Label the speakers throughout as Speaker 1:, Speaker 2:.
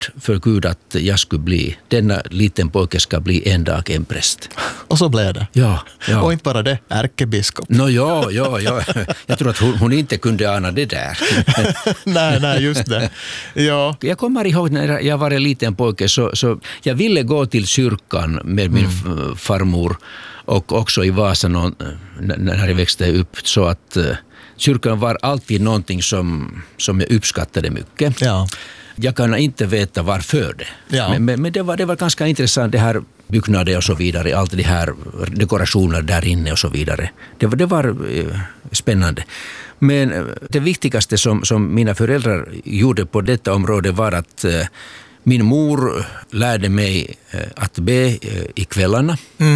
Speaker 1: för Gud att jag skulle bli, denna liten pojke ska bli en dag en präst.
Speaker 2: Och så blev det.
Speaker 1: Ja.
Speaker 2: Och inte bara det, ärkebiskop.
Speaker 1: Ja. Jag tror att hon inte kunde ana det där.
Speaker 2: nej, just det. Ja.
Speaker 1: Jag kommer ihåg när jag var en liten pojke så jag ville gå till kyrkan med min farmor och också i Vasa när jag växte upp, så att kyrkan var alltid någonting som jag uppskattade mycket.
Speaker 2: Ja.
Speaker 1: Jag kan inte veta varför det.
Speaker 2: Ja.
Speaker 1: Men det var ganska intressant, det här byggnader och så vidare, allt det här dekorationer där inne och så vidare. Det var spännande. Men det viktigaste som mina föräldrar gjorde på detta område var att min mor lärde mig att be i kvällarna.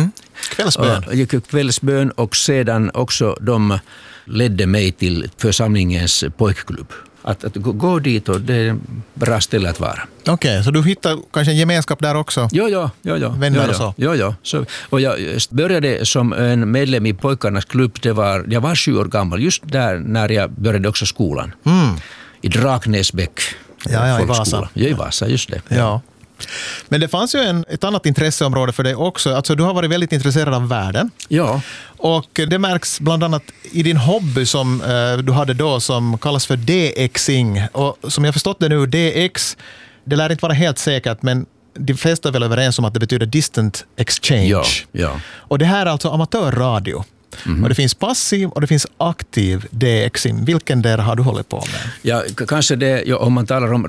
Speaker 1: Kvällsbön, och sedan också de ledde mig till församlingens pojkklubb. Att gå dit, och det är bra ställe att vara.
Speaker 2: Okej, så du hittar kanske en gemenskap där också?
Speaker 1: Ja.
Speaker 2: Vänner och så?
Speaker 1: Ja. Och jag började som en medlem i pojkarnas klubb. Jag var 7 år gammal, just där när jag började också skolan. I Draknäsbäck.
Speaker 2: Ja, i Vasa.
Speaker 1: Ja, i Vasa, just det.
Speaker 2: Ja. Men det fanns ju ett annat intresseområde för dig också. Alltså, du har varit väldigt intresserad av världen.
Speaker 1: Ja.
Speaker 2: Och det märks bland annat i din hobby som du hade då, som kallas för DXing. Och som jag förstått det nu, DX, det lär inte vara helt säkert, men de flesta är väl överens om att det betyder distant exchange.
Speaker 1: Ja.
Speaker 2: Och det här är alltså amatörradio. Och det finns passiv och det finns aktiv DXing. Vilken där har du hållit på med?
Speaker 1: Ja, kanske det, om man talar om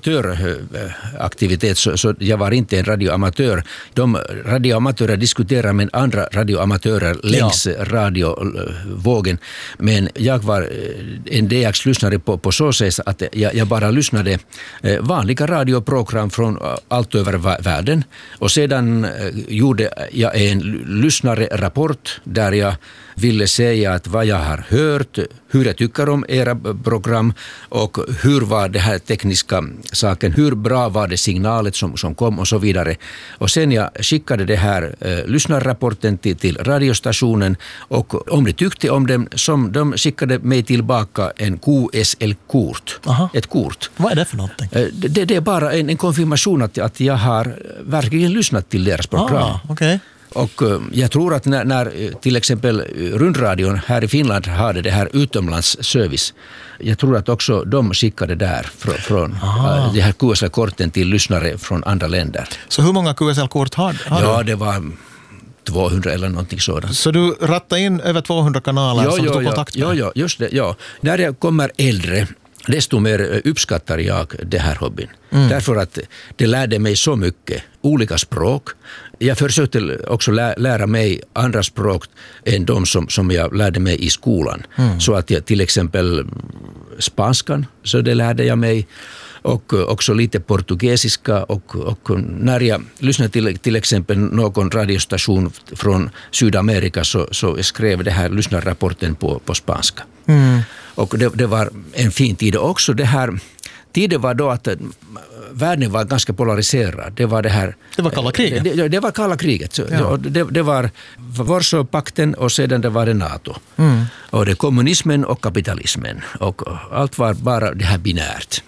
Speaker 1: radioamatöraktivitet så jag var inte en radioamatör. De radioamatörer diskuterar med andra radioamatörer längs radiovågen. Men jag var en DX-lyssnare på så sätt att jag bara lyssnade vanliga radioprogram från allt över världen. Och sedan gjorde jag en lyssnarerapport där jag ville säga att vad jag har hört, hur jag tycker om era program och hur var det här tekniska saken, hur bra var det signalet som kom och så vidare. Och sen jag skickade det här lyssnarrapporten till radiostationen, och om de tyckte om dem, som de skickade mig tillbaka en QSL-kort. Ett kort.
Speaker 2: Vad är det för någonting?
Speaker 1: Det är bara en konfirmation att jag har verkligen lyssnat till deras program.
Speaker 2: Okej.
Speaker 1: Och jag tror att när till exempel rundradion här i Finland hade det här utomlandsservice, jag tror att också de skickade där från det här QSL-korten till lyssnare från andra länder.
Speaker 2: Så hur många QSL-kort har du?
Speaker 1: Ja, det var 200 eller någonting sådant.
Speaker 2: Så du rattade in över 200 kanaler som du tog kontakt med?
Speaker 1: Ja, just det. Ja. När jag kommer äldre, desto mer uppskattar jag det här hobbyn. Därför att det lärde mig så mycket, olika språk. Jag försökte också lära mig andra språk än de som jag lärde mig i skolan. Så att jag till exempel spanskan, så det lärde jag mig. Och också lite portugisiska, och när jag lyssnade till exempel någon radiostation från Sydamerika så skrev det här lyssnarrapporten på spanska. Och det var en fin tid också. Tiden var då att världen var ganska polariserad. Det var
Speaker 2: kalla kriget?
Speaker 1: Det var kalla kriget. Ja. Det var Warszawapakten och sedan det var det NATO. Och det kommunismen och kapitalismen. Och allt var bara det här binärt.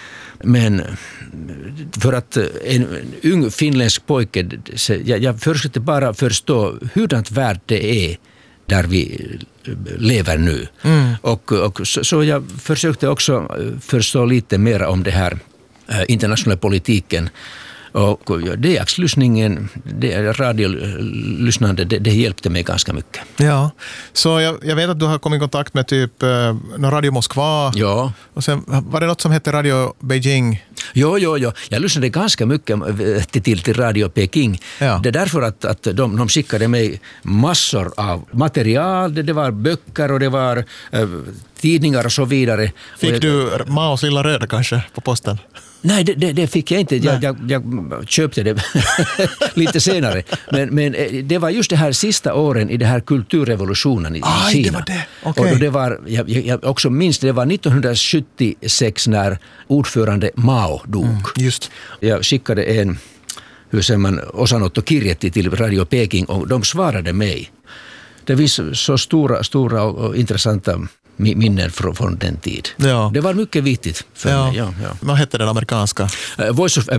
Speaker 1: Men för att en ung finländsk pojke, jag försökte bara förstå hurdant värld det är där vi lever nu. Och så jag försökte också förstå lite mer om det här internationella politiken. Och DX-lyssningen, radiolyssnande, det hjälpte mig ganska mycket.
Speaker 2: Ja, så jag vet att du har kommit i kontakt med typ Radio Moskva.
Speaker 1: Ja. Och
Speaker 2: sen var det något som hette Radio Beijing?
Speaker 1: Ja. Jag lyssnade ganska mycket till Radio Peking. Ja. Det är därför att de skickade mig massor av material. Det var böcker och det var tidningar och så vidare.
Speaker 2: Fick du Maos lilla röda kanske på posten?
Speaker 1: Nej, det fick jag inte. Jag köpte det lite senare. Men det var just det här sista åren i det här kulturrevolutionen i Kina.
Speaker 2: Det var det. Okay.
Speaker 1: Och det var, jag också minns, det var 1976 när ordförande Mao dog.
Speaker 2: Just.
Speaker 1: Jag skickade en osanottokirjetti till Radio Peking och de svarade mig. Det finns så stora och intressanta minnen från den tid.
Speaker 2: Ja.
Speaker 1: Det var mycket viktigt för mig. Ja.
Speaker 2: Vad hette den amerikanska?
Speaker 1: Voice of